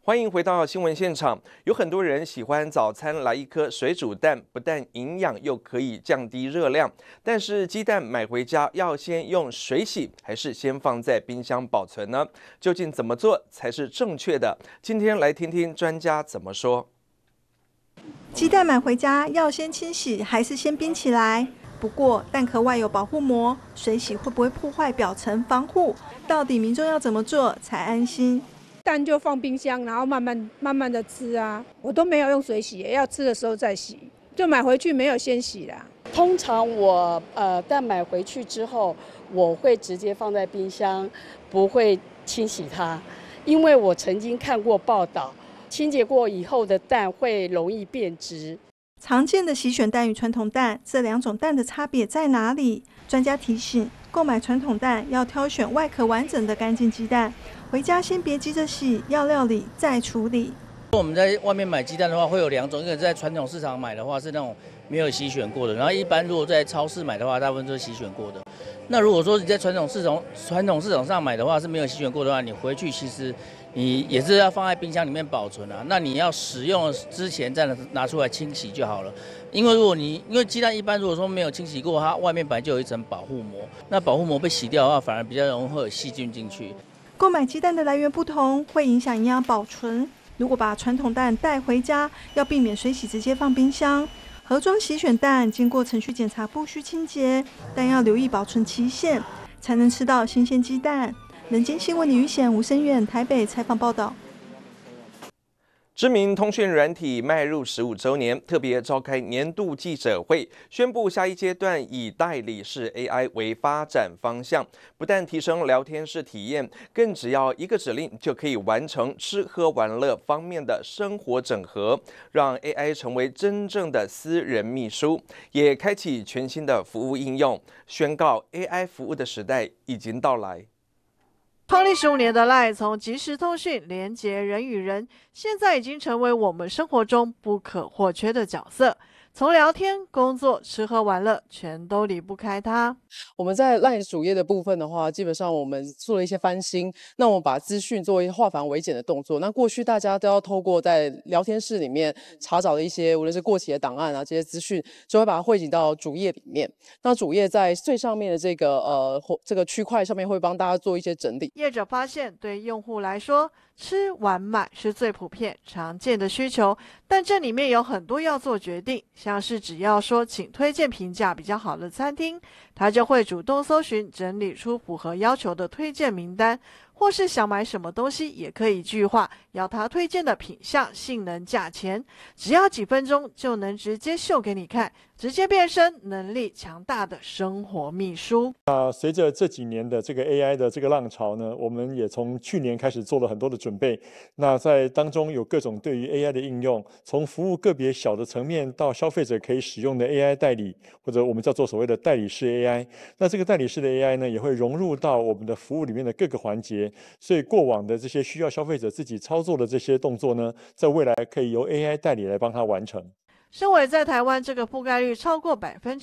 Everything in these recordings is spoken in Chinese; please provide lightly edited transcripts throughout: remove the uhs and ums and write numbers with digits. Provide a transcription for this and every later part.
欢迎回到新闻现场。有很多人喜欢早餐来一颗水煮蛋，不但营养，又可以降低热量。但是鸡蛋买回家要先用水洗，还是先放在冰箱保存呢？究竟怎么做才是正确的？今天来听听专家怎么说。 鸡蛋买回家要先清洗，还是先冰起来？不过蛋壳外有保护膜，水洗会不会破坏表层防护？到底民众要怎么做才安心？ 蛋就放冰箱，然后慢慢的吃啊。我都没有用水洗，要吃的时候再洗，就买回去没有先洗啦。 通常我蛋买回去之后，我会直接放在冰箱，不会清洗它，因为我曾经看过报道，清洁过以后的蛋会容易变质。 常见的洗选蛋与传统蛋，这两种蛋的差别在哪里？专家提醒，购买传统蛋要挑选外壳完整的干净鸡蛋，回家先别急着洗，要料理再处理。 我们在外面买鸡蛋的话，会有两种，一个在传统市场买的话是那种没有洗选过的，然后一般如果在超市买的话，大部分都是洗选过的。那如果说你在传统市场上买的话是没有洗选过的话，你回去其实你也是要放在冰箱里面保存啊。那你要使用之前再拿出来清洗就好了。因为鸡蛋一般如果说没有清洗过，它外面本来就有一层保护膜，那保护膜被洗掉的话，反而比较容易会有细菌进去。 购买鸡蛋的来源不同，会影响营养保存。如果把传统蛋带回家，要避免水洗直接放冰箱。盒装洗选蛋经过程序检查，不需清洁，但要留意保存期限，才能吃到新鲜鸡蛋。人间新闻李宇显、吴声远台北采访报道。 知名通讯软体迈入15周年，特别召开年度记者会，宣布下一阶段以代理式 AI 为发展方向，不但提升聊天室体验，更只要一个指令就可以完成吃喝玩乐方面的生活整合，让 AI 成为真正的私人秘书，也开启全新的服务应用，宣告 AI 服务的时代已经到来。 创立15年的 LINE 从即时通讯连结人与人，现在已经成为我们生活中不可或缺的角色。从聊天、工作、吃喝玩乐，全都离不开它。 我们在 LINE 主页的部分的话，基本上我们做了一些翻新，那我们把资讯做一些化繁为简的动作。那过去大家都要透过在聊天室里面查找的一些无论是过期的档案啊这些资讯，就会把它汇集到主页里面。那主页在最上面的这个区块上面会帮大家做一些整理。 业者发现，对用户来说，吃玩买是最普遍常见的需求，但这里面有很多要做决定，像是只要说请推荐评价比较好的餐厅，他就会主动搜寻整理出符合要求的推荐名单，或是想买什么东西也可以一句话要他推荐的品项、性能、价钱，只要几分钟就能直接秀给你看，直接变身能力强大的生活秘书。 随着这几年的这个 AI 的这个浪潮呢，我们也从去年开始做了很多的准备。那在当中有各种对于 AI 的应用，从服务个别小的层面到消费者可以使用的 AI 代理，或者我们叫做所谓的代理式 AI。那这个代理式的 AI 呢，也会融入到我们的服务里面的各个环节。所以过往的这些需要消费者自己操作的这些动作呢，在未来可以由 AI 代理来帮他完成。 身为在台湾这个覆盖率超过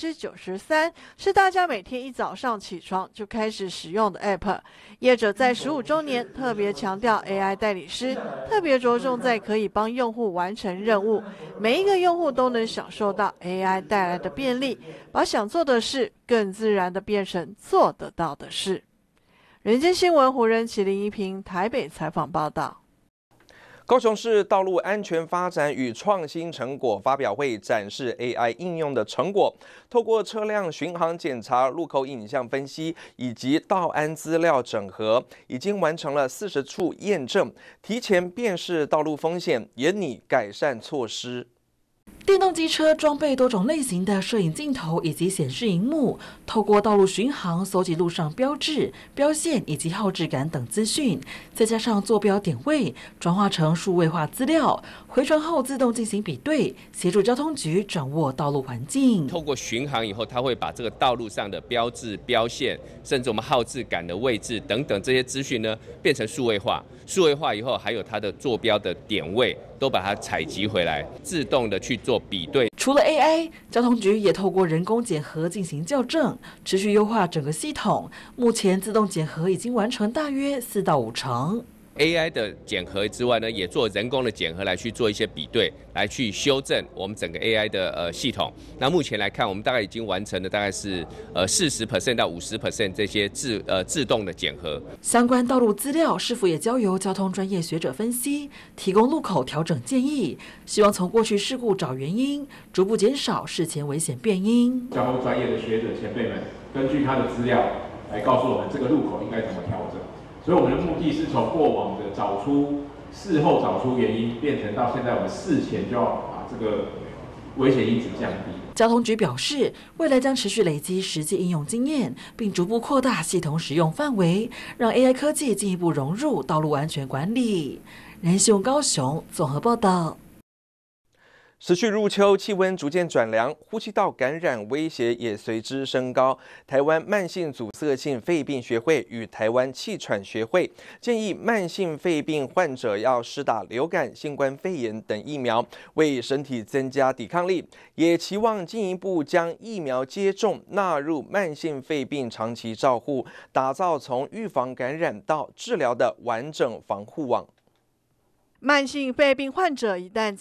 93%，是大家每天一早上起床就开始使用的 App。业者在15周年特别强调 AI 代理师，特别着重在可以帮用户完成任务，每一个用户都能享受到 AI 带来的便利，把想做的事更自然地变成做得到的事。人间新闻胡仁麒、林一平台北采访报道。 高雄市道路安全发展与创新成果发表会展示 AI 应用的成果，透过车辆巡航检查、路口影像分析以及道安资料整合，已经完成了40处验证，提前辨识道路风险，研拟改善措施。 电动机车装备多种类型的摄影镜头以及显示萤幕，透过道路巡航搜集路上标志、标线以及号志杆等资讯，再加上坐标点位，转化成数位化资料，回传后自动进行比对，协助交通局掌握道路环境。 透过巡航以后，它会把这个道路上的标志、标线，甚至我们号志杆的位置等等这些资讯呢，变成数位化。数位化以后，还有它的坐标的点位，都把它采集回来，自动的去做比对。 除了 AI， 交通局也透过人工检核进行校正，持续优化整个系统。目前自动检核已经完成大约4到5成。 AI 的检核之外呢，也做人工的检核来去做一些比对，来去修正我们整个 AI 的系统。那目前来看，我们大概已经完成了大概是40% 到50% 这些自动的检核。 相关道路资料是否也交由交通专业学者分析，提供路口调整建议，希望从过去事故找原因，逐步减少事前危险变因。 交通专业的学者前辈们，根据他的资料来告诉我们这个路口应该怎么调整。所以我们的目的是从过往的事后找出原因，变成到现在我们事前就要把这个危险因子降低。 交通局表示，未来将持续累积实际应用经验，并逐步扩大系统使用范围，让 AI 科技进一步融入道路安全管理。人新闻高雄综合报道。 持续入秋，气温逐渐转凉，呼吸道感染威胁也随之升高。台湾慢性阻塞性肺病学会与台湾气喘学会建议，慢性肺病患者要施打流感、新冠肺炎等疫苗，为身体增加抵抗力，也期望进一步将疫苗接种纳入慢性肺病长期照护，打造从预防感染到治疗的完整防护网。 慢性肺病患者一旦